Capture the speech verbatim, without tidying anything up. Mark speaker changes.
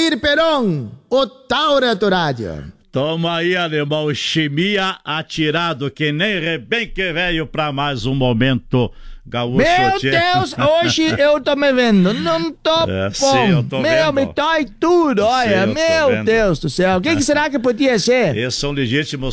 Speaker 1: Valmir Peron, o Taura do Rádio.
Speaker 2: Toma aí, alemão, chimia atirado, que nem rebenque velho pra mais um momento gaúcho.
Speaker 1: Meu
Speaker 2: tchê.
Speaker 1: Deus, hoje eu tô me vendo, não tô
Speaker 2: É,
Speaker 1: bom.
Speaker 2: sim, eu tô
Speaker 1: Meu,
Speaker 2: vendo.
Speaker 1: me dói tudo, olha,
Speaker 2: Sim, eu tô
Speaker 1: meu
Speaker 2: vendo.
Speaker 1: Deus do céu. O que, que será que podia ser?
Speaker 2: Esses são legítimos